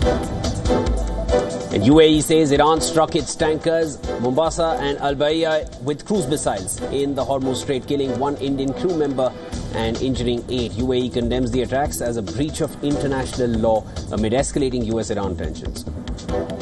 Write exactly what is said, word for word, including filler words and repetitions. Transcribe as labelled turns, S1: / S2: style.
S1: And U A E says Iran struck its tankers Mombasa and Al Baia with cruise missiles in the Hormuz Strait, killing one Indian crew member and injuring eight. U A E condemns the attacks as a breach of international law amid escalating U S Iran tensions.